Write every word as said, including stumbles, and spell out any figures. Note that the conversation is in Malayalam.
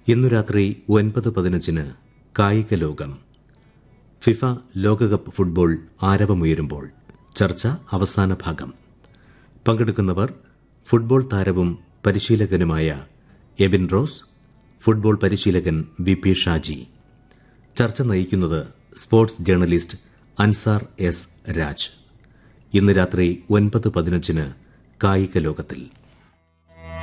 ഇന്നു രാത്രി ഒൻപത് പതിനഞ്ചിന് കായിക ലോകം. ഫിഫ ലോകകപ്പ് ഫുട്ബോൾ ആരവമുയരുമ്പോൾ ചർച്ച അവസാന ഭാഗം. പങ്കെടുക്കുന്നവർ ഫുട്ബോൾ താരവും പരിശീലകനുമായ എബിൻ റോസ്, ഫുട്ബോൾ പരിശീലകൻ വി പി ഷാജി. ചർച്ച നയിക്കുന്നത് sports journalist Ansar S Raj. ഇന്ന് രാത്രി ഒൻപത് പതിനഞ്ചിന് കായിക ലോകത്തിൽ.